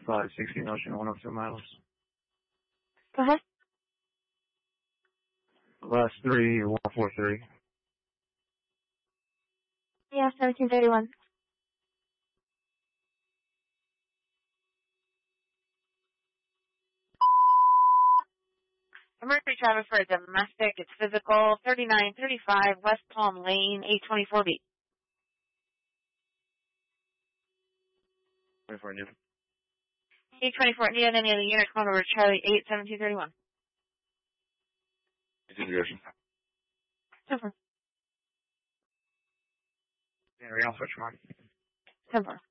516 Ocean, 102 miles. Go ahead. Last 3, 143. Yeah, 1731. Emergency traffic for a domestic. It's physical. 3935 West Palm Lane, 824B. 24 Newton. 824. Need any other unit? Come over to Charlie 81731. Integration. Super. Henry Alpha, Charlie. Super.